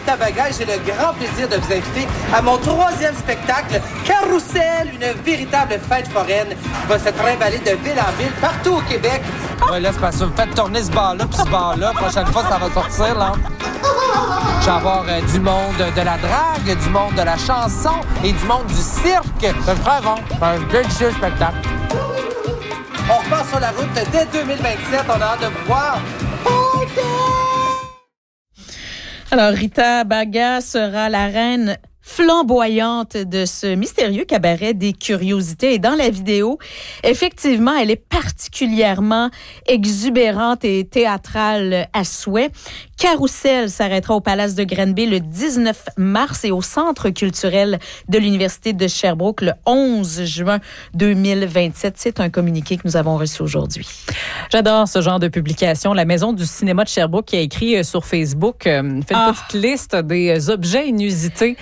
Rita Baga et j'ai le grand plaisir de vous inviter à mon 3e spectacle, Carousel, une véritable fête foraine qui va se trimballer de ville en ville partout au Québec. Ouais, là, c'est parce que vous faites tourner ce bar-là puis ce bar-là. Prochaine fois, ça va sortir, là. Je vais avoir du monde de la drague, du monde de la chanson et du monde du cirque. C'est très bon. C'est un délicieux spectacle. On repart sur la route dès 2027. On a hâte de vous voir. Alors, Rita Baga sera la reine flamboyante de ce mystérieux cabaret des curiosités. Et dans la vidéo, effectivement, elle est particulièrement exubérante et théâtrale à souhait. Carousel s'arrêtera au Palace de Granby le 19 mars et au Centre culturel de l'Université de Sherbrooke le 11 juin 2027. C'est un communiqué que nous avons reçu aujourd'hui. J'adore ce genre de publication. La Maison du cinéma de Sherbrooke qui a écrit sur Facebook, fait une petite liste des objets inusités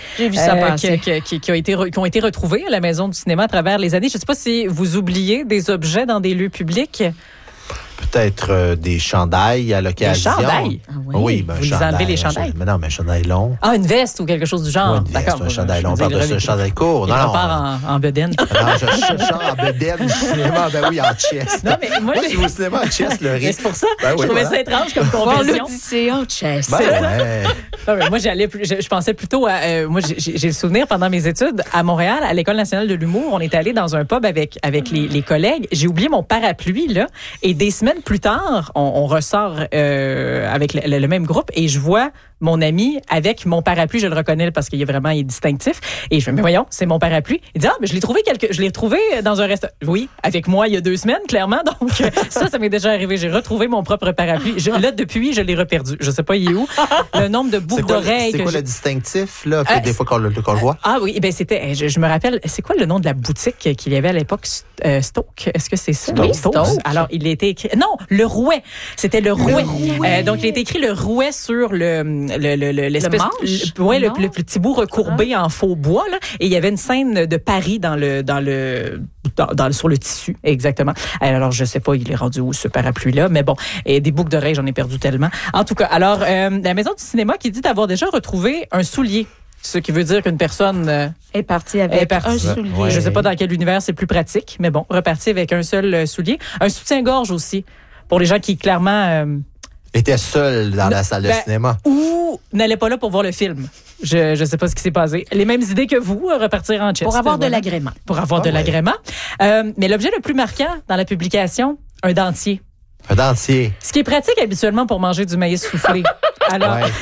qui ont été retrouvés à la Maison du cinéma à travers les années. Je ne sais pas si vous oubliez des objets dans des lieux publics. Peut-être des chandails à l'occasion. Des chandails? Ah oui, ben, vous les enlevez les chandails? Mais non, mais un chandail long. Ah, une veste ou quelque chose du genre. Oui, une veste, d'accord. un chandail long. On parle de ce chandail court. Il repart en bedaine. Non, je chante en bedaine du cinéma. Ben oui, en chest. Non, mais moi, je vais au cinéma en chest, le riz. C'est pour ça. Ben oui, je trouvais ça étrange comme confession. C'est en chest. Ben ouais. Non, mais moi, je pensais plutôt à... moi, j'ai le souvenir, pendant mes études, à Montréal, à l'École nationale de l'humour, on est allé dans un pub avec les collègues. J'ai oublié mon parapluie, là. Et des semaines plus tard, on ressort avec le même groupe et je vois mon ami avec mon parapluie. Je le reconnais parce qu'il est distinctif. Et je me dis, mais voyons, c'est mon parapluie. Il dit, mais je l'ai trouvé dans un restaurant. Oui, avec moi il y a 2 semaines, clairement. Donc, ça m'est déjà arrivé. J'ai retrouvé mon propre parapluie. Là, depuis, je l'ai reperdu. Je sais pas, il est où. Le nombre de boucles d'oreilles. C'est quoi le distinctif, là, que des fois qu'on le voit? Ah oui, ben c'était, je me rappelle, c'est quoi le nom de la boutique qu'il y avait à l'époque? Stoke. Est-ce que c'est ça? Oui, Stoke. Alors, il a été écrit. Non, le Rouet. C'était le Rouet. Donc, il a été écrit le Rouet sur l'espèce, le petit bout recourbé en faux bois, là. Et il y avait une scène de Paris sur le tissu, exactement. Alors, je sais pas, il est rendu où ce parapluie-là, mais bon. Et des boucles d'oreilles, j'en ai perdu tellement. En tout cas, alors, la Maison du cinéma qui dit d'avoir déjà retrouvé un soulier. Ce qui veut dire qu'une personne est partie avec un soulier. Ouais. Je sais pas dans quel univers c'est plus pratique, mais bon, reparti avec un seul soulier. Un soutien-gorge aussi, pour les gens qui, clairement... était seul dans la salle de cinéma. Ou n'allait pas là pour voir le film. Je sais pas ce qui s'est passé. Les mêmes idées que vous, repartir en chest. Pour avoir de l'agrément. Pour avoir de l'agrément. Mais l'objet le plus marquant dans la publication, un dentier. Un dentier. Ce qui est pratique habituellement pour manger du maïs soufflé. Alors... Ouais.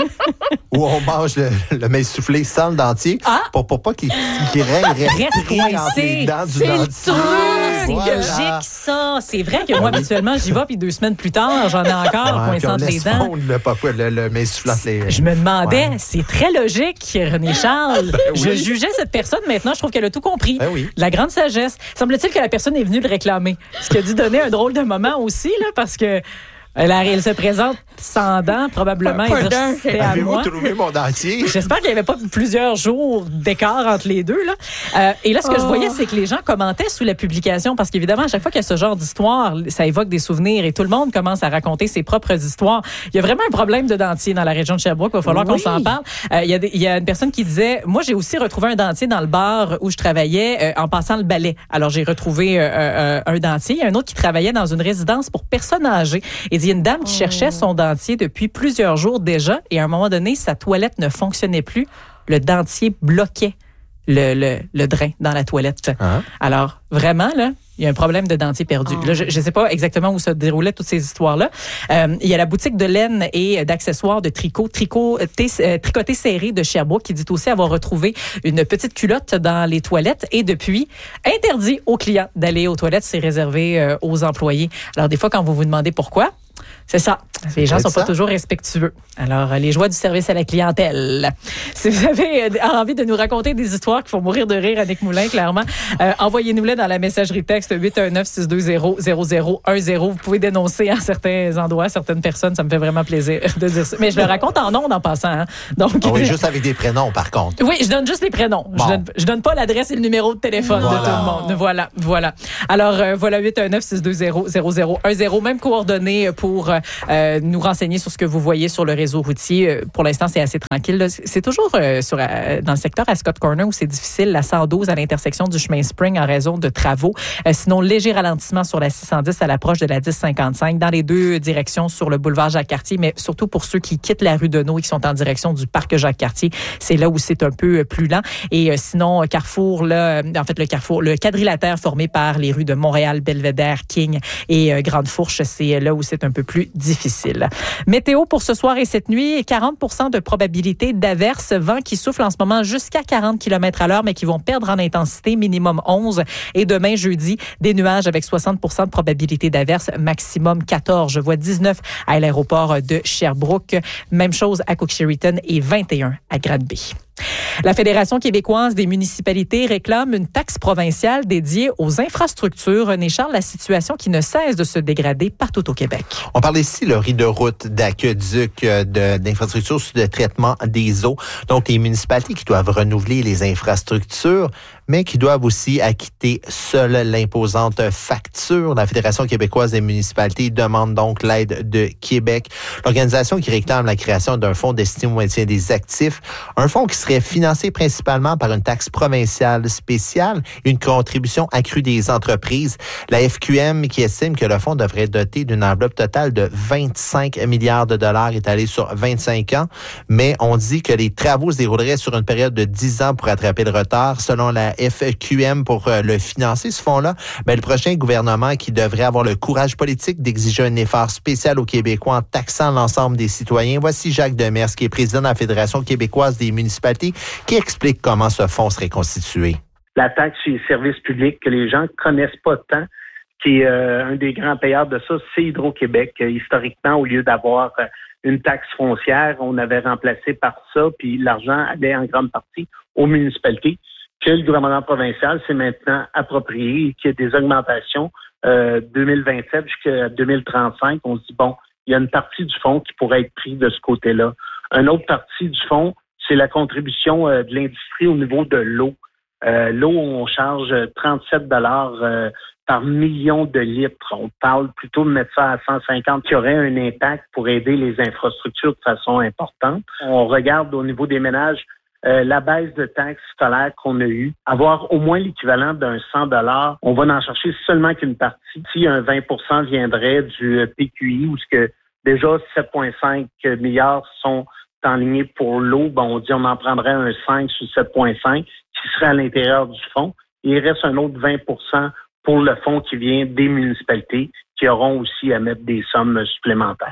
Où on mange le maïs soufflé sans le dentier pour pas qu'il reste entre les dents du dentier. C'est logique, ça. C'est vrai que moi, habituellement, j'y vais, puis 2 semaines plus tard, j'en ai encore coincé entre les dents. Le maïs soufflant. Je me demandais, c'est très logique, René Charles. Je jugeais cette personne, maintenant, je trouve qu'elle a tout compris. Ben oui. La grande sagesse. Semble-t-il que la personne est venue le réclamer. Ce qui a dû donner un drôle de moment aussi, là, parce que elle se présente sans dents, probablement. C'était à moi. Avez-vous trouvé mon dentier? J'espère qu'il n'y avait pas plusieurs jours d'écart entre les deux, là. Et là, ce que je voyais, c'est que les gens commentaient sous la publication, parce qu'évidemment, à chaque fois qu'il y a ce genre d'histoire, ça évoque des souvenirs et tout le monde commence à raconter ses propres histoires. Il y a vraiment un problème de dentier dans la région de Sherbrooke. Il va falloir qu'on s'en parle. Il y a une personne qui disait, moi, j'ai aussi retrouvé un dentier dans le bar où je travaillais en passant le balai. Alors, j'ai retrouvé un dentier. Il y a un autre qui travaillait dans une résidence pour personnes âgées. Et il y a une dame qui cherchait son dentier depuis plusieurs jours déjà et à un moment donné, sa toilette ne fonctionnait plus. Le dentier bloquait le drain dans la toilette. Alors, vraiment, là, il y a un problème de dentier perdu. Là, je ne sais pas exactement où se déroulaient toutes ces histoires-là. Il y a la boutique de laine et d'accessoires de tricoté serré de Sherbrooke qui dit aussi avoir retrouvé une petite culotte dans les toilettes et depuis, interdit aux clients d'aller aux toilettes. C'est réservé aux employés. Alors, des fois, quand vous vous demandez pourquoi, c'est ça. Les gens sont pas toujours respectueux. Alors, les joies du service à la clientèle. Si vous avez envie de nous raconter des histoires qui font mourir de rire, Annick Moulin, clairement, envoyez-nous-les dans la messagerie texte 819-620-0010. Vous pouvez dénoncer à certains endroits, certaines personnes. Ça me fait vraiment plaisir de dire ça. Mais je le raconte en ondes en passant. Hein. Donc, oui, juste avec des prénoms, par contre. Oui, je donne juste les prénoms. Bon. Je donne pas l'adresse et le numéro de téléphone de tout le monde. Voilà. Alors, voilà, 819-620-0010. Même coordonnées pour nous renseigner sur ce que vous voyez sur le réseau routier. Pour l'instant, c'est assez tranquille. Là. C'est toujours dans le secteur à Scott Corner où c'est difficile, la 112 à l'intersection du chemin Spring en raison de travaux. Sinon, léger ralentissement sur la 610 à l'approche de la 1055 dans les deux directions sur le boulevard Jacques-Cartier, mais surtout pour ceux qui quittent la rue Deneau et qui sont en direction du parc Jacques-Cartier. C'est là où c'est un peu plus lent. Et sinon, Carrefour, là, en fait, le quadrilatère formé par les rues de Montréal, Belvédère, King et Grande Fourche, c'est là où c'est un peu plus difficile. Météo pour ce soir et cette nuit, 40% de probabilité d'averses, vent qui souffle en ce moment jusqu'à 40 km/h, mais qui vont perdre en intensité, minimum 11. Et demain, jeudi, des nuages avec 60% de probabilité d'averses, maximum 14. Je vois 19 à l'aéroport de Sherbrooke. Même chose à Cook-Sheridan et 21 à Granby. La Fédération québécoise des municipalités réclame une taxe provinciale dédiée aux infrastructures. René Charles, la situation qui ne cesse de se dégrader partout au Québec. On parle ici, Laurie, de routes, d'aqueducs, d'infrastructures de traitement des eaux. Donc, les municipalités qui doivent renouveler les infrastructures, mais qui doivent aussi acquitter seule l'imposante facture. La Fédération québécoise des municipalités demande donc l'aide de Québec. L'organisation qui réclame la création d'un fonds destiné au maintien des actifs, un fonds qui serait financé principalement par une taxe provinciale spéciale et une contribution accrue des entreprises. La FQM qui estime que le fonds devrait être doté d'une enveloppe totale de 25 milliards de dollars étalée sur 25 ans, mais on dit que les travaux se dérouleraient sur une période de 10 ans pour rattraper le retard. Selon la FQM, pour le financer, ce fonds-là, le prochain gouvernement qui devrait avoir le courage politique d'exiger un effort spécial aux Québécois en taxant l'ensemble des citoyens. Voici Jacques Demers, qui est président de la Fédération québécoise des municipalités, qui explique comment ce fonds serait constitué. La taxe sur les services publics que les gens connaissent pas tant, qui est un des grands payeurs de ça, c'est Hydro-Québec. Historiquement, au lieu d'avoir une taxe foncière, on avait remplacé par ça, puis l'argent allait en grande partie aux municipalités, que le gouvernement provincial s'est maintenant approprié et qu'il y a des augmentations 2027 jusqu'à 2035. On se dit, bon, il y a une partie du fonds qui pourrait être prise de ce côté-là. Une autre partie du fonds, c'est la contribution de l'industrie au niveau de l'eau. L'eau, on charge 37 $ par million de litres. On parle plutôt de mettre ça à 150, qui aurait un impact pour aider les infrastructures de façon importante. On regarde au niveau des ménages la baisse de taxes scolaires qu'on a eue, avoir au moins l'équivalent d'un 100 $, on va en chercher seulement qu'une partie. Si un 20% viendrait du PQI, où ce que déjà 7,5 milliards sont enlignés pour l'eau, on dit on en prendrait un 5 sur 7,5 qui serait à l'intérieur du fonds. Et il reste un autre 20% pour le fonds qui vient des municipalités qui auront aussi à mettre des sommes supplémentaires.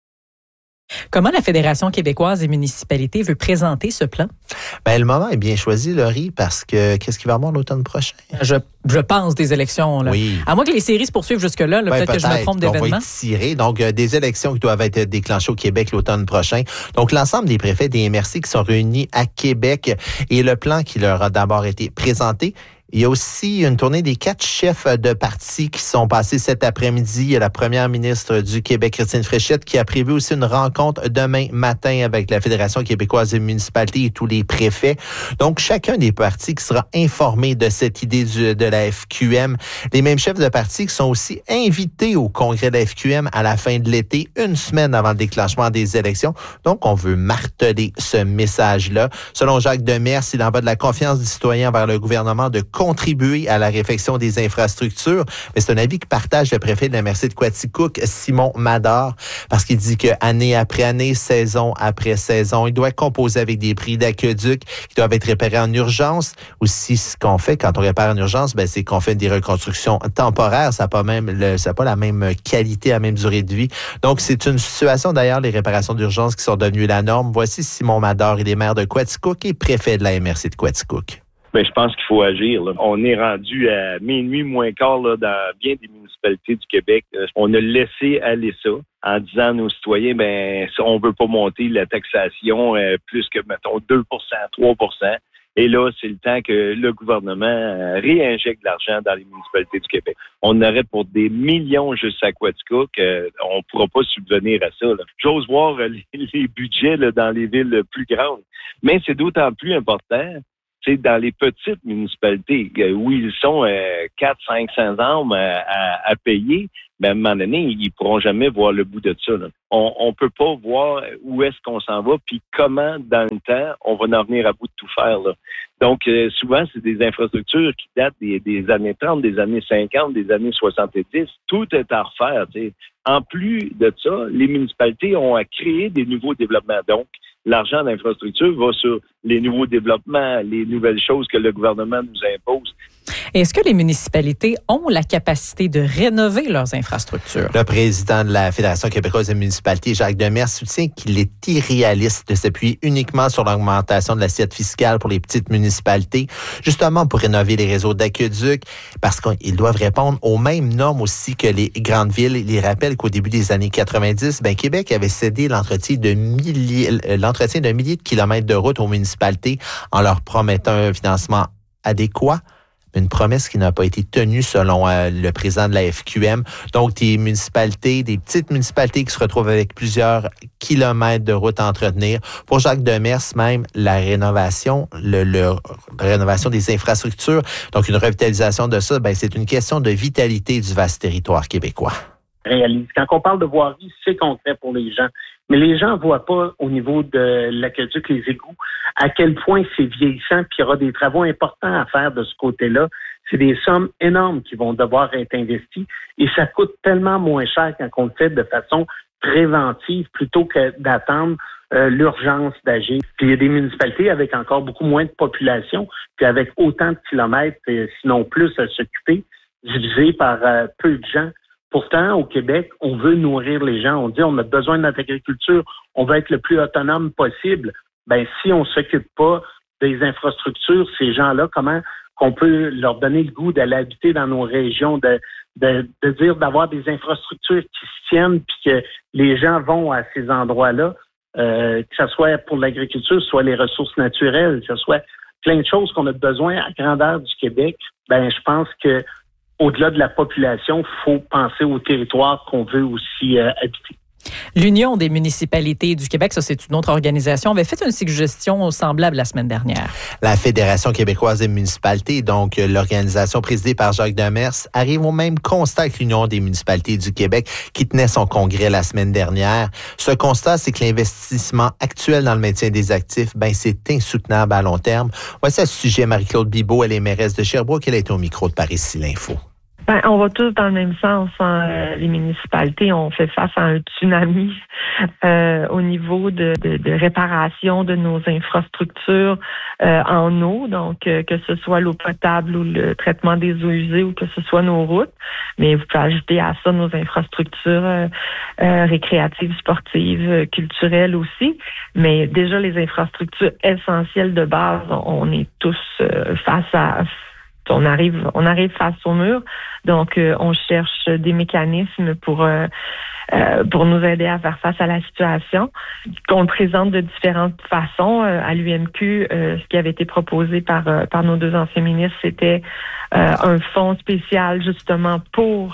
Comment la Fédération québécoise des municipalités veut présenter ce plan? Le moment est bien choisi, Laurie, parce que qu'est-ce qu'il va y avoir l'automne prochain? Je pense des élections. Là. Oui. À moins que les séries se poursuivent jusque-là, peut-être que je me trompe d'événement. On va étirer. Donc, des élections qui doivent être déclenchées au Québec l'automne prochain. Donc, l'ensemble des préfets des MRC qui sont réunis à Québec et le plan qui leur a d'abord été présenté. Il y a aussi une tournée des 4 chefs de parti qui sont passés cet après-midi. Il y a la première ministre du Québec, Christine Fréchette, qui a prévu aussi une rencontre demain matin avec la Fédération québécoise des municipalités et tous les préfets. Donc, chacun des partis qui sera informé de cette idée de la FQM. Les mêmes chefs de parti qui sont aussi invités au congrès de la FQM à la fin de l'été, une semaine avant le déclenchement des élections. Donc, on veut marteler ce message-là. Selon Jacques Demers, il en va de la confiance du citoyen envers le gouvernement de contribuer à la réfection des infrastructures. Mais c'est un avis que partage le préfet de la MRC de Quaticook, Simon Mador, parce qu'il dit que année après année, saison après saison, il doit composer avec des prix d'aqueduc qui doivent être réparés en urgence. Aussi, ce qu'on fait quand on répare en urgence, c'est qu'on fait des reconstructions temporaires. Ça n'a pas la même qualité, la même durée de vie. Donc, c'est une situation, d'ailleurs, les réparations d'urgence qui sont devenues la norme. Voici Simon Mador, il est maire de Quaticook et préfet de la MRC de Quaticook. Je pense qu'il faut agir. Là. On est rendu à minuit moins quart là, dans bien des municipalités du Québec. On a laissé aller ça en disant à nos citoyens, on veut pas monter la taxation plus que, mettons, 2%, 3%. Et là, c'est le temps que le gouvernement réinjecte de l'argent dans les municipalités du Québec. On aurait pour des millions juste à Quaticook. On ne pourra pas subvenir à ça. Là. J'ose voir les budgets là, dans les villes plus grandes. Mais c'est d'autant plus important C'est dans les petites municipalités où ils sont 400-500 âmes à payer, mais à un moment donné, ils pourront jamais voir le bout de ça. Là. On peut pas voir où est-ce qu'on s'en va, puis comment, dans le temps, on va en venir à bout de tout faire. Là. Donc, souvent, c'est des infrastructures qui datent des années 30, des années 50, des années 70. Tout est à refaire. T'sais. En plus de ça, les municipalités ont à créer des nouveaux développements. Donc, l'argent d'infrastructure va sur les nouveaux développements, les nouvelles choses que le gouvernement nous impose. Est-ce que les municipalités ont la capacité de rénover leurs infrastructures? Le président de la Fédération québécoise des municipalités, Jacques Demers, soutient qu'il est irréaliste de s'appuyer uniquement sur l'augmentation de l'assiette fiscale pour les petites municipalités, justement pour rénover les réseaux d'aqueducs, parce qu'ils doivent répondre aux mêmes normes aussi que les grandes villes. Il rappelle qu'au début des années 90, Québec avait cédé l'entretien d'un millier de kilomètres de routes aux municipalités en leur promettant un financement adéquat. Une promesse qui n'a pas été tenue selon le président de la FQM. Donc, des petites municipalités qui se retrouvent avec plusieurs kilomètres de routes à entretenir. Pour Jacques Demers, même, la rénovation des infrastructures, donc une revitalisation de ça, c'est une question de vitalité du vaste territoire québécois. Réalise. Quand on parle de voirie, c'est concret pour les gens. Mais les gens ne voient pas au niveau de l'aqueduc, les égouts, à quel point c'est vieillissant, puis il y aura des travaux importants à faire de ce côté-là. C'est des sommes énormes qui vont devoir être investies et ça coûte tellement moins cher quand on le fait de façon préventive plutôt que d'attendre l'urgence d'agir. Puis il y a des municipalités avec encore beaucoup moins de population, puis avec autant de kilomètres, sinon plus, à s'occuper, divisé par peu de gens. Pourtant, au Québec, on veut nourrir les gens. On dit on a besoin de notre agriculture, on veut être le plus autonome possible. Si on s'occupe pas des infrastructures, ces gens-là, comment qu'on peut leur donner le goût d'aller habiter dans nos régions, d'avoir des infrastructures qui se tiennent puis que les gens vont à ces endroits-là, que ce soit pour l'agriculture, soit les ressources naturelles, que ce soit plein de choses qu'on a besoin à grandeur du Québec. Je pense que au-delà de la population, il faut penser au territoire qu'on veut aussi habiter. L'Union des municipalités du Québec, ça c'est une autre organisation, avait fait une suggestion semblable la semaine dernière. La Fédération québécoise des municipalités, donc l'organisation présidée par Jacques Demers, arrive au même constat que l'Union des municipalités du Québec qui tenait son congrès la semaine dernière. Ce constat, c'est que l'investissement actuel dans le maintien des actifs, c'est insoutenable à long terme. Voici à ce sujet Marie-Claude Bibeau, elle est mairesse de Sherbrooke, elle est au micro de Paris l'Info. On va tous dans le même sens. Les municipalités ont fait face à un tsunami au niveau de réparation de nos infrastructures en eau, donc que ce soit l'eau potable ou le traitement des eaux usées ou que ce soit nos routes. Mais vous pouvez ajouter à ça nos infrastructures récréatives, sportives, culturelles aussi. Mais déjà, les infrastructures essentielles de base, on est tous on arrive face au mur, donc on cherche des mécanismes pour nous aider à faire face à la situation, qu'on le présente de différentes façons. À l'UMQ, ce qui avait été proposé par nos deux anciens ministres, c'était un fonds spécial justement pour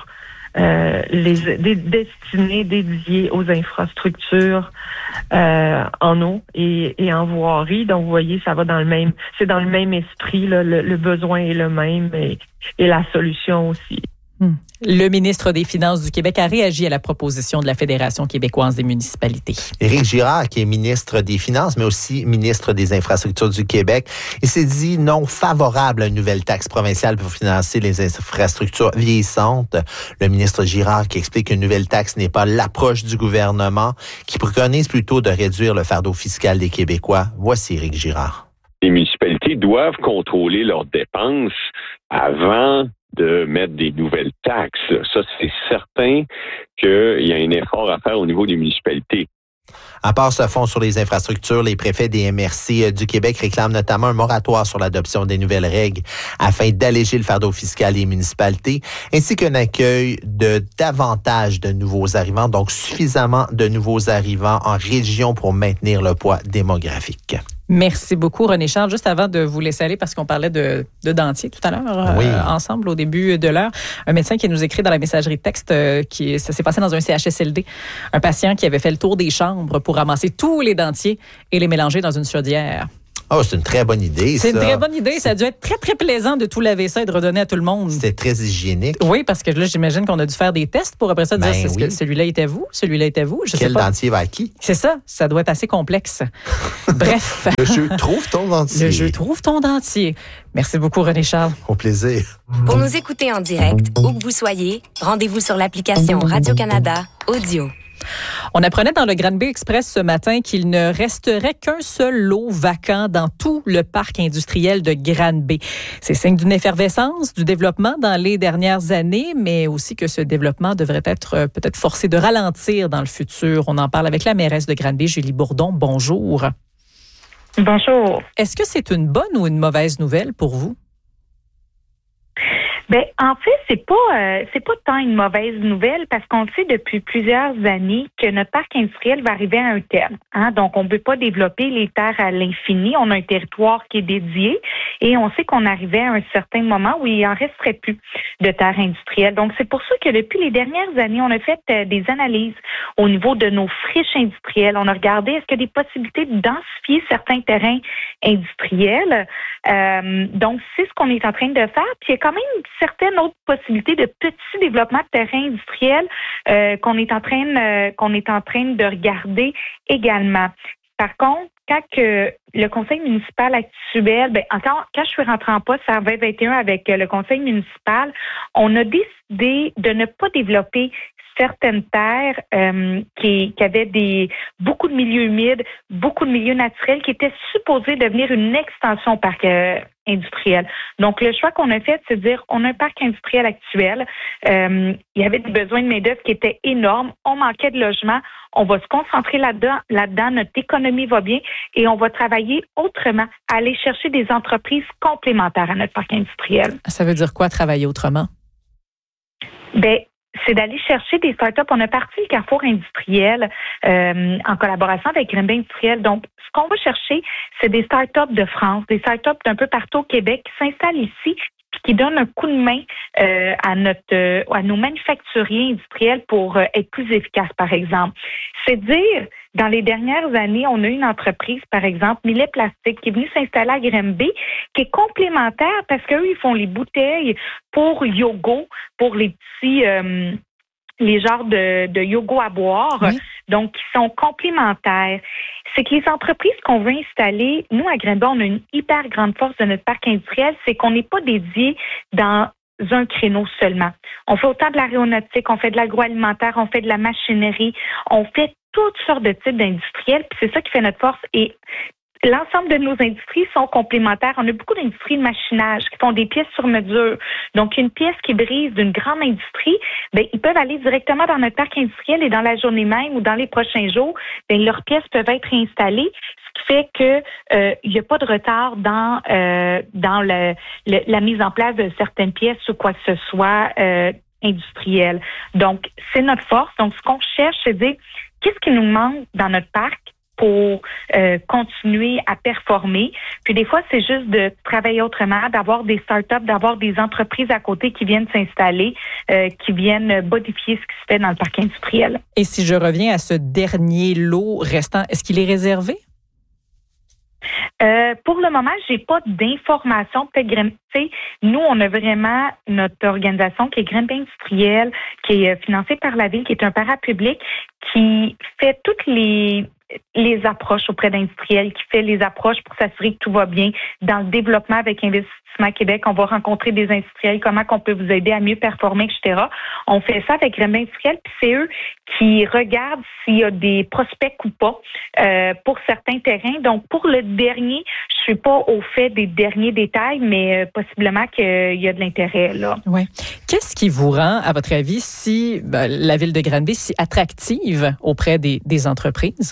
dédiés aux infrastructures en eau et en voirie. Donc, vous voyez, ça va c'est dans le même esprit, là, le besoin est le même et la solution aussi. Le ministre des Finances du Québec a réagi à la proposition de la Fédération québécoise des municipalités. Éric Girard, qui est ministre des Finances, mais aussi ministre des Infrastructures du Québec, il s'est dit non favorable à une nouvelle taxe provinciale pour financer les infrastructures vieillissantes. Le ministre Girard qui explique qu'une nouvelle taxe n'est pas l'approche du gouvernement, qui préconise plutôt de réduire le fardeau fiscal des Québécois. Voici Éric Girard. Les municipalités doivent contrôler leurs dépenses avant de mettre des nouvelles taxes. Ça, c'est certain qu'il y a un effort à faire au niveau des municipalités. À part ce fonds sur les infrastructures, les préfets des MRC du Québec réclament notamment un moratoire sur l'adoption des nouvelles règles afin d'alléger le fardeau fiscal des municipalités, ainsi qu'un accueil de davantage de nouveaux arrivants, donc suffisamment de nouveaux arrivants en région pour maintenir le poids démographique. Merci beaucoup, René Charles. Juste avant de vous laisser aller, parce qu'on parlait de dentier tout à l'heure, ensemble, au début de l'heure, un médecin qui nous écrit dans la messagerie de texte ça s'est passé dans un CHSLD. Un patient qui avait fait le tour des chambres pour ramasser tous les dentiers et les mélanger dans une chaudière. Oh, c'est une très bonne idée, C'est une très bonne idée. Ça a dû être très, très plaisant de tout laver ça et de redonner à tout le monde. C'était très hygiénique. Oui, parce que là, j'imagine qu'on a dû faire des tests pour après ça dire que celui-là est à vous, celui-là est à vous. Quel dentier va à qui? C'est ça. Ça doit être assez complexe. Bref. Le jeu Trouve ton dentier. Le jeu Trouve ton dentier. Merci beaucoup, René Charles. Au plaisir. Pour nous écouter en direct, où que vous soyez, rendez-vous sur l'application Radio-Canada Audio. On apprenait dans le Granby Express ce matin qu'il ne resterait qu'un seul lot vacant dans tout le parc industriel de Granby. C'est signe d'une effervescence, du développement dans les dernières années, mais aussi que ce développement devrait être peut-être forcé de ralentir dans le futur. On en parle avec la mairesse de Granby, Julie Bourdon. Bonjour. Bonjour. Est-ce que c'est une bonne ou une mauvaise nouvelle pour vous? Ben, en fait, c'est pas tant une mauvaise nouvelle parce qu'on sait depuis plusieurs années que notre parc industriel va arriver à un terme. Hein? Donc, on ne peut pas développer les terres à l'infini. On a un territoire qui est dédié et on sait qu'on arrivait à un certain moment où il en resterait plus de terres industrielles. Donc, c'est pour ça que depuis les dernières années, on a fait des analyses au niveau de nos friches industrielles. On a regardé est-ce qu'il y a des possibilités de densifier certains terrains industriels. Donc, c'est ce qu'on est en train de faire. Puis, il y a quand même certaines autres possibilités de petits développements de terrains industriels qu'on est en train de regarder également. Par contre, quand le conseil municipal actuel, quand je suis rentrée en poste en 2021 avec le conseil municipal, on a décidé de ne pas développer certaines terres qui avaient beaucoup de milieux humides, beaucoup de milieux naturels qui étaient supposés devenir une extension au parc industriel. Donc, le choix qu'on a fait, c'est de dire, on a un parc industriel actuel, il y avait des besoins de main-d'œuvre qui étaient énormes, on manquait de logements, on va se concentrer là-dedans, notre économie va bien et on va travailler autrement, aller chercher des entreprises complémentaires à notre parc industriel. Ça veut dire quoi, travailler autrement? C'est d'aller chercher des startups. On a parti le Carrefour industriel en collaboration avec Granby Industriel. Donc, ce qu'on va chercher, c'est des startups de France, des startups d'un peu partout au Québec qui s'installent ici, qui donnent un coup de main à nos manufacturiers industriels pour être plus efficaces, par exemple. C'est dire, dans les dernières années, on a une entreprise, par exemple, Millet Plastique, qui est venue s'installer à Granby, qui est complémentaire parce qu'eux, ils font les bouteilles pour yogourt, pour les petits... les genres de yogourt à boire, oui. Donc qui sont complémentaires. C'est que les entreprises qu'on veut installer, nous à Granby, on a une hyper grande force de notre parc industriel, c'est qu'on n'est pas dédié dans un créneau seulement. On fait autant de l'aéronautique, on fait de l'agroalimentaire, on fait de la machinerie, on fait toutes sortes de types d'industriels, puis c'est ça qui fait notre force. Et l'ensemble de nos industries sont complémentaires. On a beaucoup d'industries de machinage qui font des pièces sur mesure. Donc, une pièce qui brise d'une grande industrie, ils peuvent aller directement dans notre parc industriel et dans la journée même ou dans les prochains jours, leurs pièces peuvent être réinstallées, ce qui fait que il n'y a pas de retard dans la mise en place de certaines pièces ou quoi que ce soit industriel. Donc, c'est notre force. Donc, ce qu'on cherche, c'est de dire qu'est-ce qui nous manque dans notre parc pour continuer à performer. Puis des fois, c'est juste de travailler autrement, d'avoir des startups, d'avoir des entreprises à côté qui viennent s'installer, qui viennent modifier ce qui se fait dans le parc industriel. Et si je reviens à ce dernier lot restant, est-ce qu'il est réservé? Pour le moment, j'ai pas d'informations. Nous, on a vraiment notre organisation qui est Granby Industriel, qui est financée par la ville, qui est un parapublic, qui fait toutes les approches auprès d'industriels, qui fait les approches pour s'assurer que tout va bien dans le développement avec Investissement Québec. On va rencontrer des industriels, comment qu'on peut vous aider à mieux performer, etc. On fait ça avec Granby Industriel, puis c'est eux qui regardent s'il y a des prospects ou pas pour certains terrains. Donc, pour le dernier, je suis pas au fait des derniers détails, mais possiblement qu'il y a de l'intérêt là. Ouais. Qu'est-ce qui vous rend, à votre avis, la ville de Granby si attractive auprès des entreprises?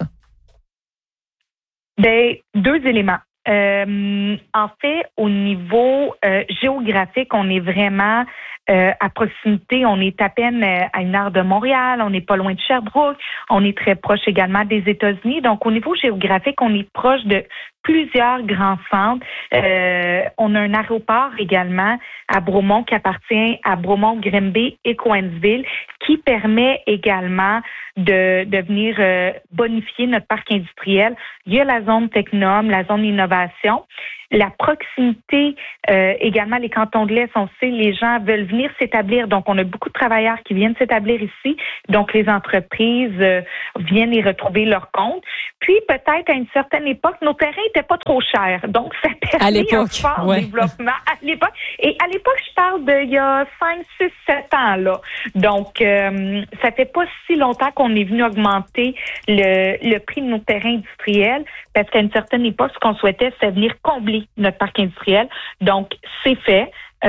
Deux éléments. En fait, au niveau géographique, on est vraiment à proximité. On est à peine à 1 heure de Montréal. On n'est pas loin de Sherbrooke. On est très proche également des États-Unis. Donc, au niveau géographique, on est proche de plusieurs grands centres. On a un aéroport également à Bromont qui appartient à Bromont, Grimby et Cowansville qui permet également de venir bonifier notre parc industriel. Il y a la zone Technum, la zone innovation. La proximité, également les cantons de l'Est, on sait, les gens veulent venir s'établir. Donc, on a beaucoup de travailleurs qui viennent s'établir ici. Donc, les entreprises viennent y retrouver leur compte. Puis, peut-être à une certaine époque, nos terrains n'étaient pas trop chers. Donc, ça permet un fort développement à l'époque. Et à l'époque, je parle d'il y a 5, 6, 7 ans, là. Donc, ça fait pas si longtemps qu'on est venu augmenter le prix de nos terrains industriels parce qu'à une certaine époque, ce qu'on souhaitait, c'est venir combler notre parc industriel. Donc, c'est fait.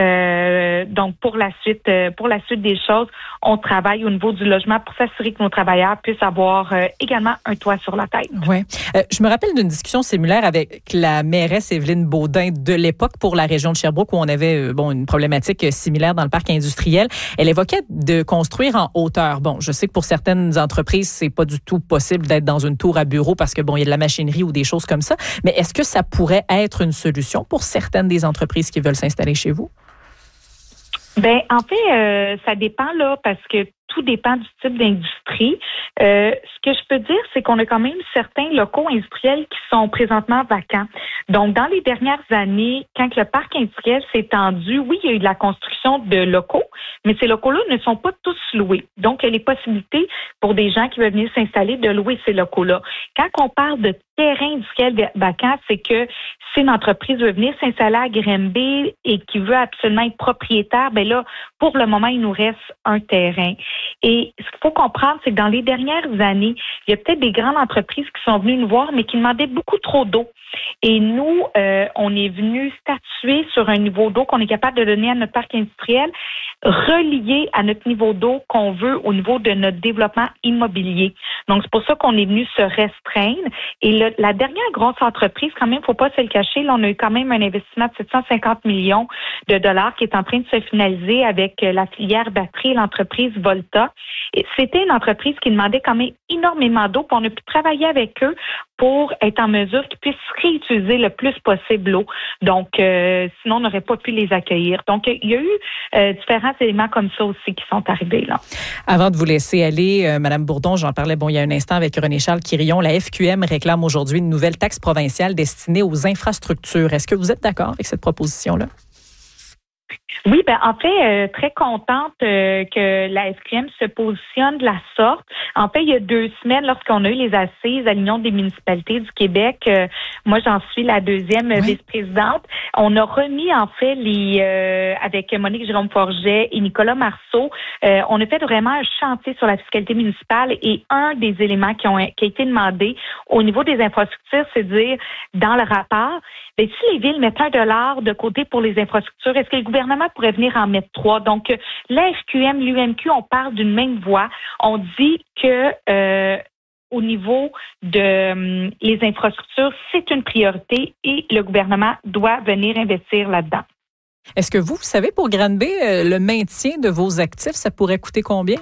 Donc, pour la suite des choses, on travaille au niveau du logement pour s'assurer que nos travailleurs puissent avoir également un toit sur la tête. Ouais. Je me rappelle d'une discussion similaire avec la mairesse Évelyne Baudin de l'époque pour la région de Sherbrooke où on avait une problématique similaire dans le parc industriel. Elle évoquait de construire en hauteur. Bon, je sais que pour certaines entreprises, c'est pas du tout possible d'être dans une tour à bureau parce que il y a de la machinerie ou des choses comme ça. Mais est-ce que ça pourrait être une solution pour certaines des entreprises qui veulent s'installer chez vous? Ben, en fait, ça dépend là parce que tout dépend du type d'industrie. Ce que je peux dire, c'est qu'on a quand même certains locaux industriels qui sont présentement vacants. Donc, dans les dernières années, quand le parc industriel s'est étendu, oui, il y a eu de la construction de locaux, mais ces locaux-là ne sont pas tous loués. Donc, il y a les possibilités pour des gens qui veulent venir s'installer de louer ces locaux-là. Quand on parle de terrain industriel vacant, c'est que si une entreprise veut venir s'installer à Grimby et qui veut absolument être propriétaire, ben là, pour le moment, il nous reste un terrain. Et ce qu'il faut comprendre, c'est que dans les dernières années, il y a peut-être des grandes entreprises qui sont venues nous voir, mais qui demandaient beaucoup trop d'eau. Et nous, on est venu statuer sur un niveau d'eau qu'on est capable de donner à notre parc industriel, relié à notre niveau d'eau qu'on veut au niveau de notre développement immobilier. Donc, c'est pour ça qu'on est venu se restreindre. Et la dernière grosse entreprise, quand même, faut pas se le cacher, là, on a eu quand même un investissement de 750 millions de dollars qui est en train de se finaliser avec la filière batterie et l'entreprise Volta. Et c'était une entreprise qui demandait quand même énormément d'eau, puis on a pu travailler avec eux pour être en mesure qu'ils puissent réutiliser le plus possible l'eau. Donc, sinon, on n'aurait pas pu les accueillir. Donc, il y a eu différents éléments comme ça aussi qui sont arrivés là. Avant de vous laisser aller, Madame Bourdon, j'en parlais il y a un instant avec René-Charles Quirillon, la FQM réclame aujourd'hui une nouvelle taxe provinciale destinée aux infrastructures. Est-ce que vous êtes d'accord avec cette proposition-là? Oui, ben en fait, très contente que la FQM se positionne de la sorte. En fait, il y a 2 semaines, lorsqu'on a eu les assises à l'Union des municipalités du Québec, moi j'en suis la 2e vice-présidente. On a remis en fait avec Monique Jérôme-Forget et Nicolas Marceau, on a fait vraiment un chantier sur la fiscalité municipale et un des éléments qui a été demandé au niveau des infrastructures, c'est de dire dans le rapport, bien, si les villes mettent $1 de côté pour les infrastructures, est-ce que le gouvernement pourrait venir en mettre 3? Donc, la FQM, l'UMQ, on parle d'une même voix. On dit que au niveau de les infrastructures, c'est une priorité et le gouvernement doit venir investir là-dedans. Est-ce que vous savez, pour Granby, le maintien de vos actifs, ça pourrait coûter combien?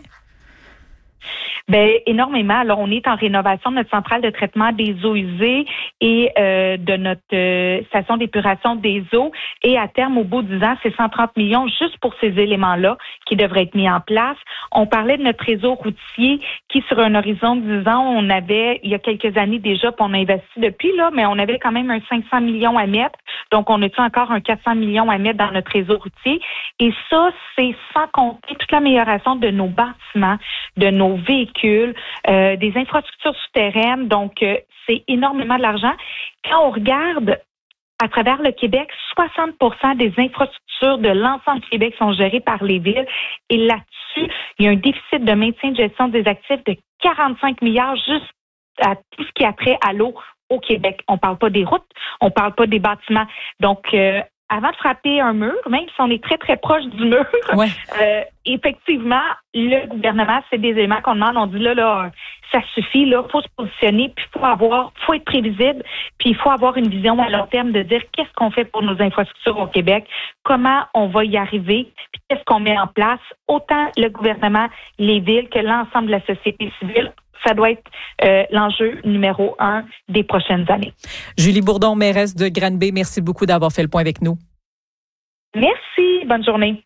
Ben énormément. Alors, on est en rénovation de notre centrale de traitement des eaux usées et de notre station d'épuration des eaux. Et à terme, au bout de 10 ans, c'est 130 millions juste pour ces éléments-là qui devraient être mis en place. On parlait de notre réseau routier qui, sur un horizon de 10 ans, on avait, il y a quelques années déjà, puis on a investi depuis, là, mais on avait quand même un 500 millions à mettre. Donc, on a-tu encore un 400 millions à mettre dans notre réseau routier? Et ça, c'est sans compter toute l'amélioration de nos bâtiments, de nos véhicules, des infrastructures souterraines. Donc, c'est énormément de l'argent. Quand on regarde à travers le Québec, 60% des infrastructures de l'ensemble du Québec sont gérées par les villes. Et là-dessus, il y a un déficit de maintien de gestion des actifs de 45 milliards juste à tout ce qui a trait à l'eau au Québec. On parle pas des routes, on parle pas des bâtiments. Donc, avant de frapper un mur, même si on est très, très proche du mur, effectivement, le gouvernement, c'est des éléments qu'on demande. On dit là, ça suffit, là, faut se positionner, puis faut être prévisible, puis il faut avoir une vision à long terme de dire qu'est-ce qu'on fait pour nos infrastructures au Québec, comment on va y arriver, puis qu'est-ce qu'on met en place. Autant le gouvernement, les villes que l'ensemble de la société civile Ça doit être l'enjeu numéro 1 des prochaines années. Julie Bourdon, mairesse de Granby, merci beaucoup d'avoir fait le point avec nous. Merci. Bonne journée.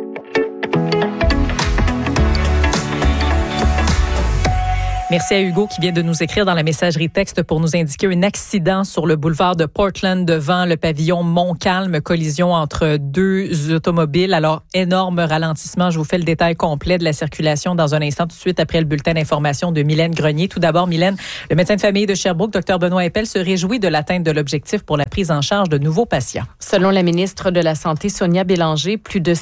Merci à Hugo qui vient de nous écrire dans la messagerie texte pour nous indiquer un accident sur le boulevard de Portland devant le pavillon Montcalm, collision entre deux automobiles. Alors, énorme ralentissement. Je vous fais le détail complet de la circulation dans un instant, tout de suite après le bulletin d'information de Mylène Grenier. Tout d'abord, Mylène, le médecin de famille de Sherbrooke, Dr Benoît Eppel, se réjouit de l'atteinte de l'objectif pour la prise en charge de nouveaux patients. Selon la ministre de la Santé, Sonia Bélanger, plus de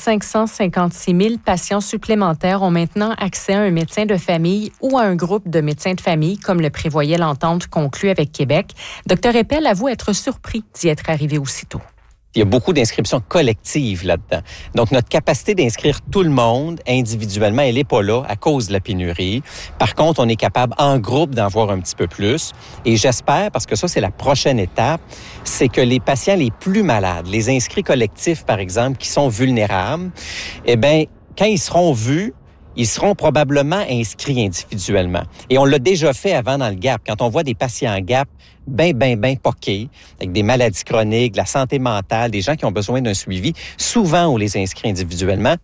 556 000 patients supplémentaires ont maintenant accès à un médecin de famille ou à un groupe de médecins de famille, comme le prévoyait l'entente conclue avec Québec. Dr Eppel avoue être surpris d'y être arrivé aussitôt. Il y a beaucoup d'inscriptions collectives là-dedans. Donc, notre capacité d'inscrire tout le monde individuellement, elle n'est pas là à cause de la pénurie. Par contre, on est capable en groupe d'en voir un petit peu plus. Et j'espère, parce que ça, c'est la prochaine étape, c'est que les patients les plus malades, les inscrits collectifs, par exemple, qui sont vulnérables, eh bien, quand ils seront vus, ils seront probablement inscrits individuellement. Et on l'a déjà fait avant dans le GAP. Quand on voit des patients GAP bien poqués, avec des maladies chroniques, de la santé mentale, des gens qui ont besoin d'un suivi, souvent on les inscrit individuellement.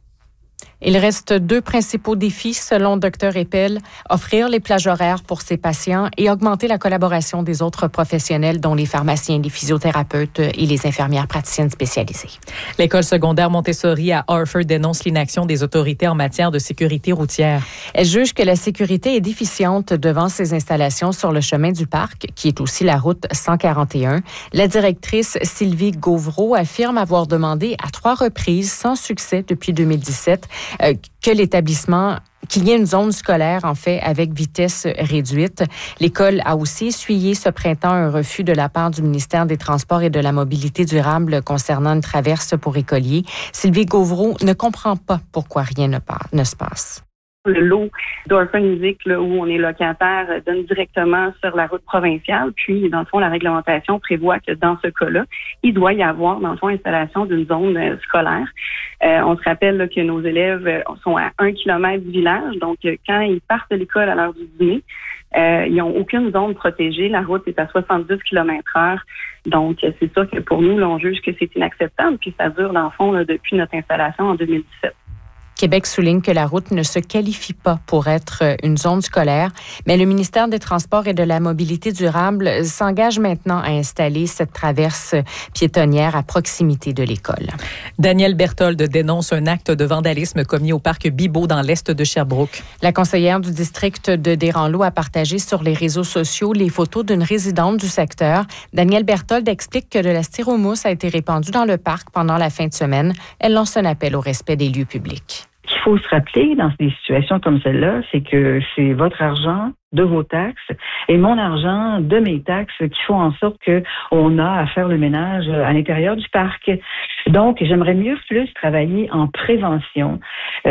Il reste deux principaux défis, selon Dr Eppel, offrir les plages horaires pour ces patients et augmenter la collaboration des autres professionnels, dont les pharmaciens, les physiothérapeutes et les infirmières praticiennes spécialisées. L'école secondaire Montessori à Harford dénonce l'inaction des autorités en matière de sécurité routière. Elle juge que la sécurité est déficiente devant ces installations sur le chemin du parc, qui est aussi la route 141. La directrice Sylvie Gauvreau affirme avoir demandé à 3 reprises, sans succès depuis 2017, qu'il y ait une zone scolaire, en fait, avec vitesse réduite. L'école a aussi essuyé ce printemps un refus de la part du ministère des Transports et de la Mobilité durable concernant une traverse pour écoliers. Sylvie Gauvreau ne comprend pas pourquoi rien ne se passe. Le lot d'Orphan Music, là, où on est locataire, donne directement sur la route provinciale. Puis, dans le fond, la réglementation prévoit que dans ce cas-là, il doit y avoir, dans le fond, installation d'une zone scolaire. On se rappelle là, que nos élèves sont à 1 kilomètre du village. Donc, quand ils partent de l'école à l'heure du dîner, ils n'ont aucune zone protégée. La route est à 70 km/h. Donc, c'est sûr que pour nous, là, on juge que c'est inacceptable. Puis, ça dure, dans le fond, là, depuis notre installation en 2017. Québec souligne que la route ne se qualifie pas pour être une zone scolaire, mais le ministère des Transports et de la Mobilité durable s'engage maintenant à installer cette traverse piétonnière à proximité de l'école. Danielle Berthold dénonce un acte de vandalisme commis au parc Bibeau dans l'est de Sherbrooke. La conseillère du district de Desranleau a partagé sur les réseaux sociaux les photos d'une résidente du secteur. Danielle Berthold explique que de la styromousse a été répandue dans le parc pendant la fin de semaine. Elle lance un appel au respect des lieux publics. Ce qu'il faut se rappeler dans des situations comme celle-là, c'est que c'est votre argent de vos taxes et mon argent de mes taxes qui font en sorte que on a à faire le ménage à l'intérieur du parc. Donc, j'aimerais mieux plus travailler en prévention,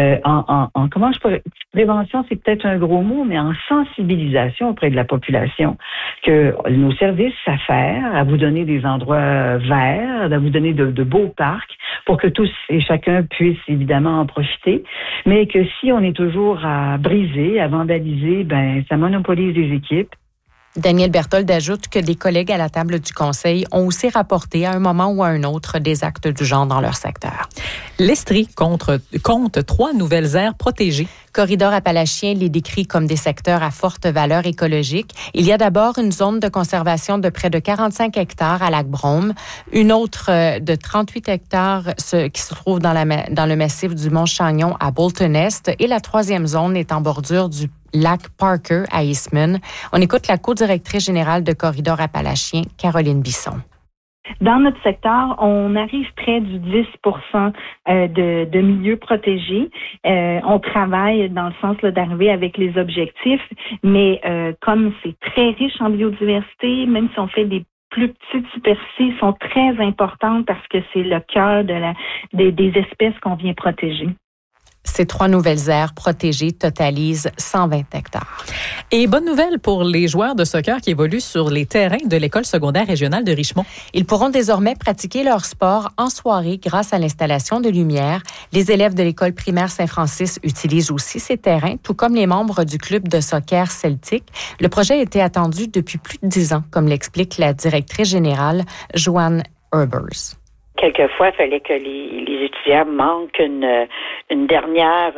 prévention, c'est peut-être un gros mot, mais en sensibilisation auprès de la population, que nos services s'affairent à vous donner des endroits verts, à vous donner de beaux parcs pour que tous et chacun puisse évidemment en profiter, mais que si on est toujours à briser, à vandaliser, ben ça monopolise les équipes. Danielle Berthold ajoute que des collègues à la table du Conseil ont aussi rapporté à un moment ou à un autre des actes du genre dans leur secteur. L'Estrie compte 3 nouvelles aires protégées. Corridor appalachien les décrit comme des secteurs à forte valeur écologique. Il y a d'abord une zone de conservation de près de 45 hectares à Lac-Brome, une autre de 38 hectares qui se trouve dans le massif du Mont-Chagnon à Bolton-Est, et la 3e zone est en bordure du lac Parker à Eastman. On écoute la co-directrice générale de Corridor appalachien, Caroline Bisson. Dans notre secteur, on arrive près du 10 de milieux protégés. On travaille dans le sens là, d'arriver avec les objectifs, mais comme c'est très riche en biodiversité, même si on fait des plus petites superficies, sont très importantes parce que c'est le cœur des espèces qu'on vient protéger. Ces 3 nouvelles aires protégées totalisent 120 hectares. Et bonne nouvelle pour les joueurs de soccer qui évoluent sur les terrains de l'École secondaire régionale de Richmond. Ils pourront désormais pratiquer leur sport en soirée grâce à l'installation de lumière. Les élèves de l'École primaire Saint-Francis utilisent aussi ces terrains, tout comme les membres du club de soccer Celtic. Le projet a été attendu depuis plus de 10 ans, comme l'explique la directrice générale, Joanne Herbers. Quelquefois, il fallait que les étudiants manquent une dernière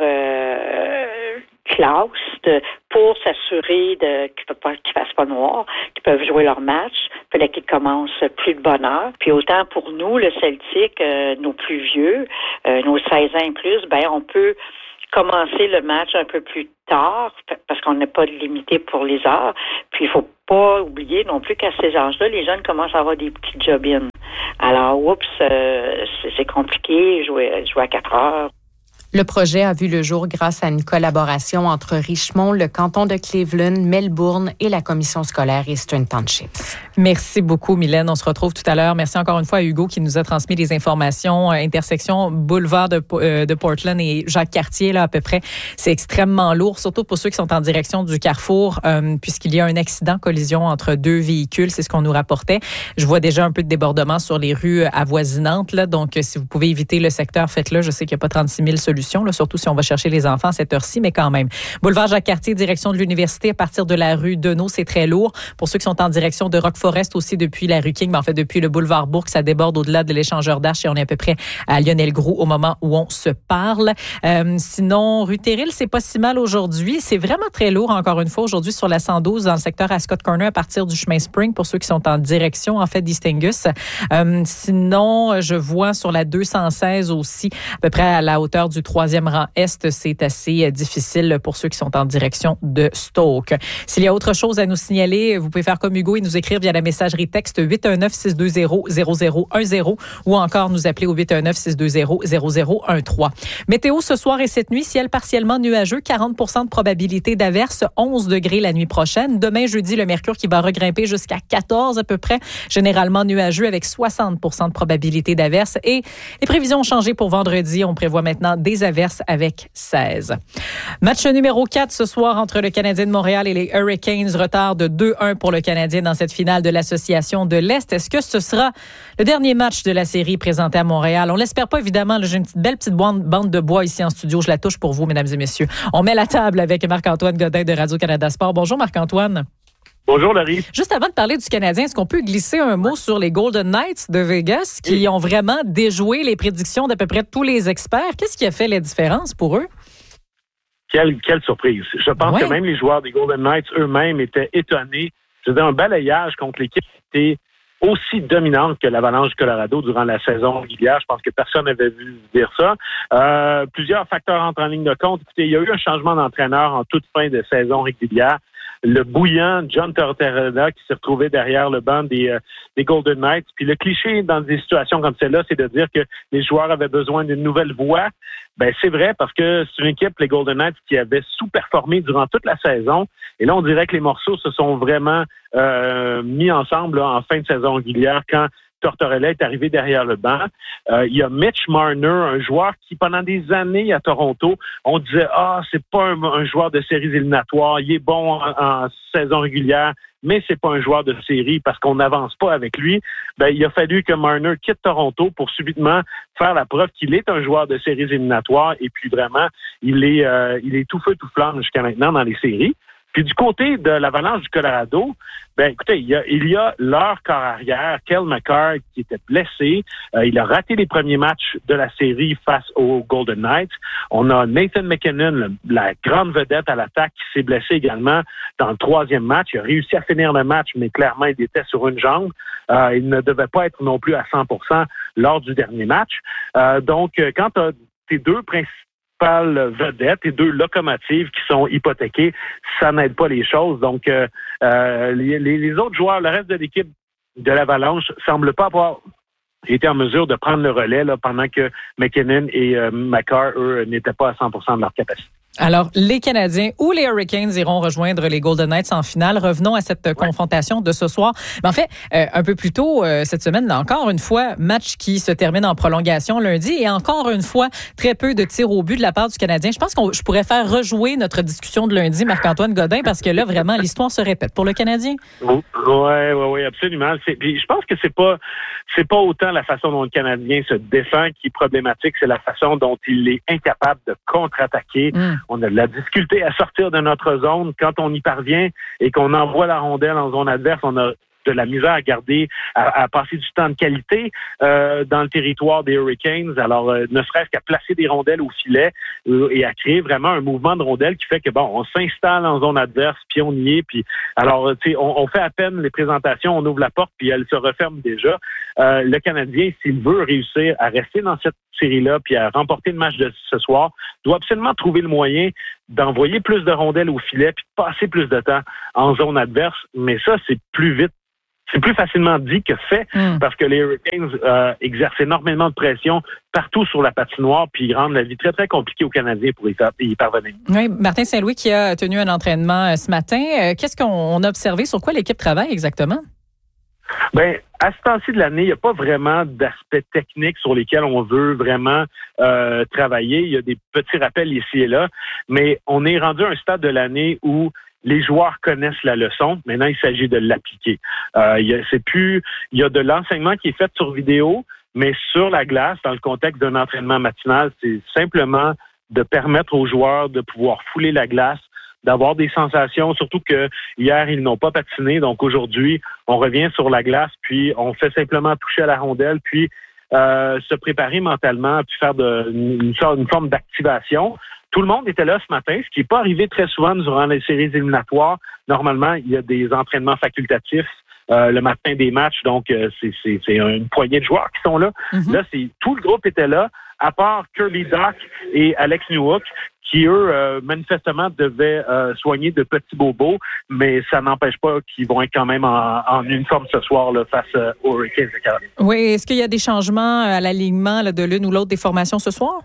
classe pour s'assurer qu'ils ne fassent pas noir, qu'ils peuvent jouer leur match. Il fallait qu'ils commencent plus de bonne heure. Puis autant pour nous, le Celtic, nos plus vieux, nos 16 ans et plus, on peut commencer le match un peu plus tard parce qu'on n'a pas de limité pour les heures. Puis il faut pas oublier non plus qu'à ces âges-là, les jeunes commencent à avoir des petits job-ins. Alors, c'est compliqué, jouer à 4 heures. Le projet a vu le jour grâce à une collaboration entre Richmond, le canton de Cleveland, Melbourne et la commission scolaire Eastern Township. Merci beaucoup, Mylène. On se retrouve tout à l'heure. Merci encore une fois à Hugo qui nous a transmis les informations. Intersection boulevard de Portland et Jacques-Cartier, là, à peu près. C'est extrêmement lourd, surtout pour ceux qui sont en direction du Carrefour, puisqu'il y a un accident, collision entre 2 véhicules. C'est ce qu'on nous rapportait. Je vois déjà un peu de débordement sur les rues avoisinantes, là. Donc, si vous pouvez éviter le secteur, faites-le. Je sais qu'il n'y a pas 36 000 solutions. Là, surtout si on va chercher les enfants à cette heure-ci, mais quand même. Boulevard Jacques-Cartier, direction de l'université, à partir de la rue Deneau, c'est très lourd. Pour ceux qui sont en direction de Rock-Forest aussi, depuis la rue King, fait depuis le boulevard Bourg, ça déborde au-delà de l'échangeur d'Arche et on est à peu près à Lionel-Groulx au moment où on se parle. Sinon, rue Terril, c'est pas si mal aujourd'hui. C'est vraiment très lourd, encore une fois, aujourd'hui sur la 112 dans le secteur Ascot Corner à partir du chemin Spring pour ceux qui sont en direction, en fait, d'Eastingus. Sinon, je vois sur la 216 aussi, à peu près à la hauteur du 3e rang Est, c'est assez difficile pour ceux qui sont en direction de Stoke. S'il y a autre chose à nous signaler, vous pouvez faire comme Hugo et nous écrire via la messagerie texte 819-620-0010 ou encore nous appeler au 819-620-0013. Météo ce soir et cette nuit, ciel partiellement nuageux, 40% de probabilité d'averse, 11 degrés la nuit prochaine. Demain, jeudi, le mercure qui va regrimper jusqu'à 14 à peu près, généralement nuageux avec 60% de probabilité d'averse. Et les prévisions ont changé pour vendredi. On prévoit maintenant des averses avec 16. Match numéro 4 ce soir entre le Canadien de Montréal et les Hurricanes. Retard de 2-1 pour le Canadien dans cette finale de l'Association de l'Est. Est-ce que ce sera le dernier match de la série présenté à Montréal? On l'espère pas, évidemment. J'ai une belle petite bande de bois ici en studio. Je la touche pour vous, mesdames et messieurs. On met la table avec Marc-Antoine Godin de Radio-Canada Sport. Bonjour, Marc-Antoine. Bonjour, Larry. Juste avant de parler du Canadien, est-ce qu'on peut glisser un mot sur les Golden Knights de Vegas qui ont vraiment déjoué les prédictions d'à peu près tous les experts? Qu'est-ce qui a fait la différence pour eux? Quelle surprise. Je pense que même les joueurs des Golden Knights eux-mêmes étaient étonnés. C'était un balayage contre l'équipe qui était aussi dominante que l'Avalanche du Colorado durant la saison régulière. Je pense que personne n'avait vu dire ça. Plusieurs facteurs entrent en ligne de compte. Écoutez, il y a eu un changement d'entraîneur en toute fin de saison régulière. Le bouillant John Tortorella qui s'est retrouvé derrière le banc des Golden Knights. Puis le cliché dans des situations comme celle-là, c'est de dire que les joueurs avaient besoin d'une nouvelle voix. Ben c'est vrai parce que c'est une équipe, les Golden Knights, qui avait sous-performé durant toute la saison. Et là, on dirait que les morceaux se sont vraiment mis ensemble là, en fin de saison régulière quand Tortorella est arrivé derrière le banc. Il y a Mitch Marner, un joueur qui, pendant des années à Toronto, on disait « Ah, c'est pas un joueur de séries éliminatoires, il est bon en saison régulière, mais c'est pas un joueur de série parce qu'on n'avance pas avec lui. » Ben, il a fallu que Marner quitte Toronto pour subitement faire la preuve qu'il est un joueur de séries éliminatoires et puis vraiment, il est tout feu, tout flamme jusqu'à maintenant dans les séries. Puis du côté de l'Avalanche du Colorado, ben écoutez, il y a leur corps arrière, Cale Makar, qui était blessé. Il a raté les premiers matchs de la série face aux Golden Knights. On a Nathan McKinnon, la grande vedette à l'attaque, qui s'est blessé également dans le 3e match. Il a réussi à finir le match, mais clairement, il était sur une jambe. Il ne devait pas être non plus à 100% lors du dernier match. Donc, quand tu as tes deux principaux vedettes et 2 locomotives qui sont hypothéquées, ça n'aide pas les choses. Donc, les autres joueurs, le reste de l'équipe de l'Avalanche, semble pas avoir été en mesure de prendre le relais là, pendant que McKinnon et Makar, eux, n'étaient pas à 100% de leur capacité. Alors, les Canadiens ou les Hurricanes iront rejoindre les Golden Knights en finale. Revenons à cette confrontation de ce soir. Mais en fait, un peu plus tôt cette semaine, encore une fois, match qui se termine en prolongation lundi et encore une fois, très peu de tirs au but de la part du Canadien. Je pense que je pourrais faire rejouer notre discussion de lundi, Marc-Antoine Godin, parce que là, vraiment, l'histoire se répète pour le Canadien. Oui, absolument. Puis je pense que c'est pas autant la façon dont le Canadien se défend qui est problématique, c'est la façon dont il est incapable de contre-attaquer. On a de la difficulté à sortir de notre zone. Quand on y parvient et qu'on envoie la rondelle en zone adverse, on a de la misère à garder, à passer du temps de qualité dans le territoire des Hurricanes. Alors, ne serait-ce qu'à placer des rondelles au filet et à créer vraiment un mouvement de rondelles qui fait que, on s'installe en zone adverse, puis on y est. Puis, alors, tu sais, on fait à peine les présentations, on ouvre la porte, puis elle se referme déjà. Le Canadien, s'il veut réussir à rester dans cette série-là, puis à remporter le match de ce soir, doit absolument trouver le moyen d'envoyer plus de rondelles au filet, puis de passer plus de temps en zone adverse. Mais ça, c'est plus vite. C'est plus facilement dit que fait parce que les Hurricanes exercent énormément de pression partout sur la patinoire puis ils rendent la vie très, très compliquée aux Canadiens pour y parvenir. Oui, Martin Saint-Louis qui a tenu un entraînement ce matin. Qu'est-ce qu'on a observé? Sur quoi l'équipe travaille exactement? Bien, à ce temps-ci de l'année, il n'y a pas vraiment d'aspects techniques sur lesquels on veut vraiment travailler. Il y a des petits rappels ici et là, mais on est rendu à un stade de l'année où les joueurs connaissent la leçon. Maintenant, il s'agit de l'appliquer. Il y a de l'enseignement qui est fait sur vidéo, mais sur la glace, dans le contexte d'un entraînement matinal, c'est simplement de permettre aux joueurs de pouvoir fouler la glace, d'avoir des sensations, surtout que hier, ils n'ont pas patiné. Donc aujourd'hui, on revient sur la glace, puis on fait simplement toucher à la rondelle, puis se préparer mentalement, puis faire une forme d'activation. Tout le monde était là ce matin, ce qui n'est pas arrivé très souvent durant les séries éliminatoires. Normalement, il y a des entraînements facultatifs le matin des matchs, donc c'est une poignée de joueurs qui sont là. Là, tout le groupe était là, à part Kirby Dach et Alex Newhook, qui, eux, manifestement, devaient soigner de petits bobos, mais ça n'empêche pas qu'ils vont être quand même en uniforme ce soir là, face aux Hurricanes de Caroline. Oui, est-ce qu'il y a des changements à l'alignement de l'une ou l'autre des formations ce soir?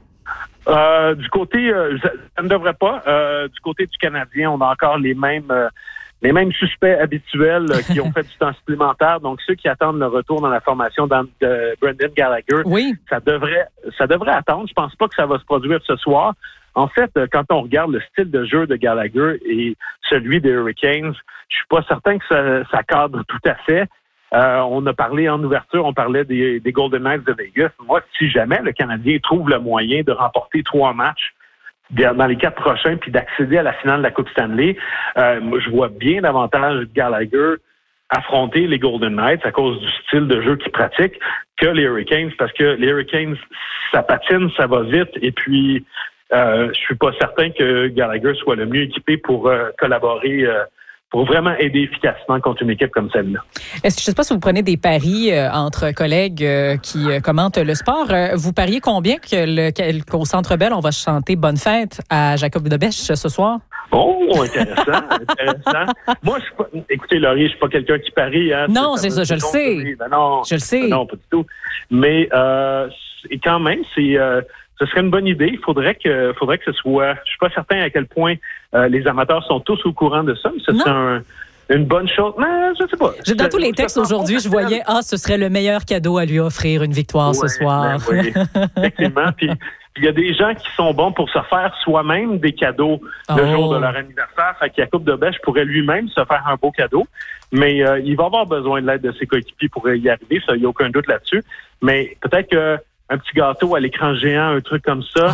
Du côté, ça ne devrait pas. Du côté du Canadien, on a encore les mêmes suspects habituels qui ont fait du temps supplémentaire. Donc, ceux qui attendent le retour dans la formation de Brendan Gallagher, ça devrait attendre. Je pense pas que ça va se produire ce soir. En fait, quand on regarde le style de jeu de Gallagher et celui des Hurricanes, je suis pas certain que ça cadre tout à fait. On a parlé en ouverture, on parlait des Golden Knights de Vegas. Moi, si jamais le Canadien trouve le moyen de remporter 3 matchs dans les 4 prochains puis d'accéder à la finale de la Coupe Stanley, moi, je vois bien davantage Gallagher affronter les Golden Knights à cause du style de jeu qu'ils pratiquent que les Hurricanes, parce que les Hurricanes, ça patine, ça va vite, et puis je suis pas certain que Gallagher soit le mieux équipé pour collaborer pour vraiment aider efficacement contre une équipe comme celle-là. Je ne sais pas si vous prenez des paris entre collègues qui commentent le sport. Vous pariez combien qu'au Centre Bell, on va chanter Bonne fête à Jacob de Bèche ce soir? Oh, intéressant. Moi, écoutez, Laurie, je ne suis pas quelqu'un qui parie. Hein, non, c'est ça, je le sais. Je le sais. Non, pas du tout. Mais quand même, ce serait une bonne idée. Il faudrait que ce soit. Je suis pas certain à quel point les amateurs sont tous au courant de ça, mais ce serait une bonne chose. Mais je sais pas. Dans tous les textes aujourd'hui, je voyais ce serait le meilleur cadeau à lui offrir, une victoire ce soir. Oui, effectivement. Puis il y a des gens qui sont bons pour se faire soi-même des cadeaux le jour de leur anniversaire. Fait que Jacob de Bèche pourrait lui-même se faire un beau cadeau. Mais il va avoir besoin de l'aide de ses coéquipiers pour y arriver. Ça, il n'y a aucun doute là-dessus. Mais peut-être que un petit gâteau à l'écran géant, un truc comme ça,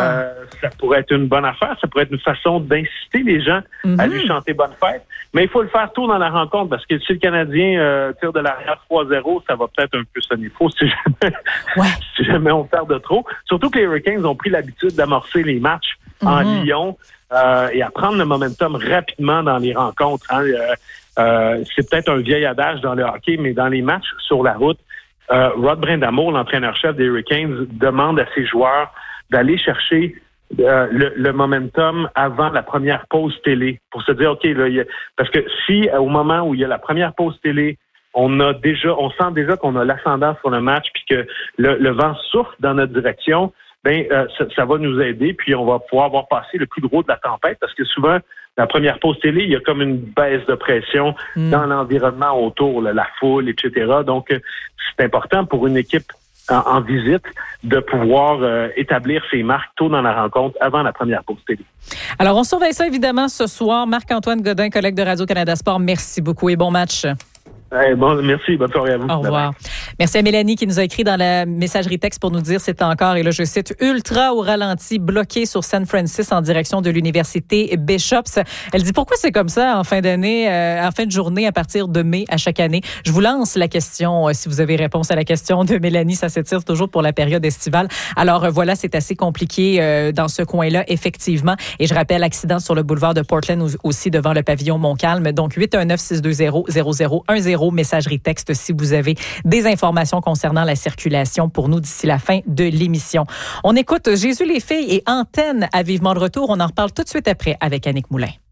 ça pourrait être une bonne affaire. Ça pourrait être une façon d'inciter les gens à lui chanter Bonne fête. Mais il faut le faire tôt dans la rencontre parce que si le Canadien tire de l'arrière 3-0, ça va peut-être un peu sonner faux si jamais on perd de trop. Surtout que les Hurricanes ont pris l'habitude d'amorcer les matchs en Lyon et à prendre le momentum rapidement dans les rencontres. C'est peut-être un vieil adage dans le hockey, mais dans les matchs sur la route, Rod Brind'Amour, l'entraîneur-chef des Hurricanes, demande à ses joueurs d'aller chercher le momentum avant la première pause télé pour se dire, OK, là, parce que si au moment où il y a la première pause télé, on sent déjà qu'on a l'ascendant sur le match puis que le vent souffle dans notre direction, ça va nous aider, puis on va pouvoir avoir passé le plus gros de la tempête, parce que souvent, la première pause télé, il y a comme une baisse de pression dans l'environnement autour, la foule, etc. Donc, c'est important pour une équipe en visite de pouvoir établir ses marques tôt dans la rencontre avant la première pause télé. Alors, on surveille ça évidemment ce soir. Marc-Antoine Godin, collègue de Radio-Canada Sport, merci beaucoup et bon match. Merci, bonne soirée à vous. Au revoir. Merci à Mélanie qui nous a écrit dans la messagerie texte pour nous dire c'est encore, et là je cite, ultra au ralenti, bloqué sur San Francisco en direction de l'université Bishops. Elle dit pourquoi c'est comme ça en fin d'année, en fin de journée à partir de mai à chaque année. Je vous lance la question, si vous avez réponse à la question de Mélanie, ça s'étire toujours pour la période estivale. Alors voilà, c'est assez compliqué dans ce coin-là, effectivement. Et je rappelle, accident sur le boulevard de Portland aussi devant le pavillon Montcalm. Donc 819-620-0010. Messagerie texte si vous avez des informations concernant la circulation pour nous d'ici la fin de l'émission. On écoute Jésus les filles et Antenne à Vivement le retour. On en reparle tout de suite après avec Annick Moulin.